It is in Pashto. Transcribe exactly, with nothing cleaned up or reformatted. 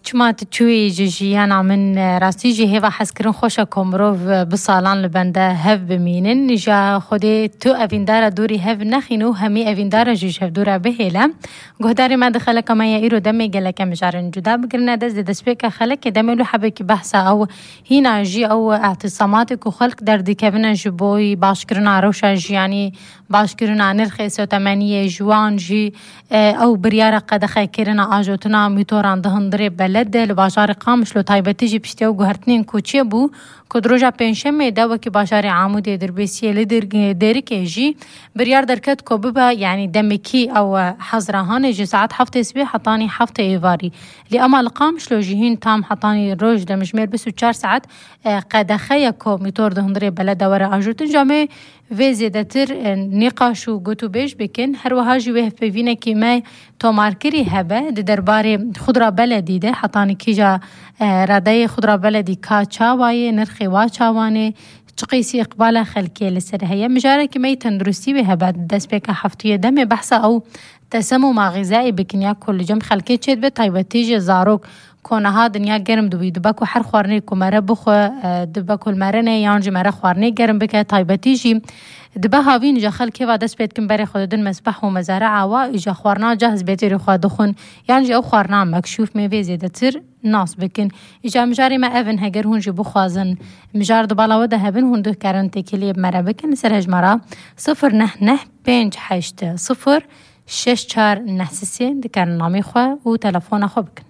چما تچوی جیانا من راستی جی هوا حس کرن خوشا کمروف بسالان لبنده هف بمینن نجا خودی تو اویندار دوری هف نخینو همی اویندار جیش هف دورا بهیلم گهداری ما دخله کما یا ایرو دمی گله کم جارن جدا بگرنه دست دست بک خلک دمی لو حبه کی بحثا او هینا جی او اعتصامات کو خلق در دکبن جبوی باش کرنا روشا جیانی باش کرنا نرخ ثمانية جوان جي او بريارة قد خاكرنا آجوتنا ميتوران دهندري بلد لباشار قامش لو تايبتي جي بشتيو گوهرتنين كوچي بو كدروجا پنشمه دا وكي باشار عامودي دربسيه لدر ديركي جي بريار دركت كوببا يعني دمكي او حزرهان جي ساعت حفت اسبي حطاني حفت ايواري لأما القامش لو جيهين تام حطاني روج دمجمير بسو چار ساعت قد خايكو ميتور دهندري بلد ورا آجوتن جامي و زیادتر نقاش و گوتو بیش بکن هر وهاجی وه پیوینه کی ما تومارکری هبه درباره خضرا بلدی ده حتانی کیجا رادای خضرا بلدی کا چاوای نرخی وا چاوانه چقیسی اقبال خلکی لسر هيا مجاره کی ما تندرستی به هبه دست بک هفتیه دم بحث او تسمم غذایی بکنیا کل جم خلکی چید به تایبتیج زاروک كونها دنيا گرم دوی دبکو هر خوارنی کمره بخو دبکو المرنه یانجی مره خوارنی گرم بکه تایبتیجی دبه هاوی نجا خلکی و دست بید کن بری خوددن مسبح و مزارع و ایجا خوارنا جهز بیتری خواه دخون یانجی او خوارنا مکشوف میوی زیده تر ناس بکن ایجا مجاری ما اون هگر هونجی بخوازن مجار دبالا و ده هبن هندو کرن تکیلی بمره بکن سر هجمارا صفر نه نه پنج هشت صفر شش چار نه سیسین دکرن نامی خواه و تلفون خواه بکن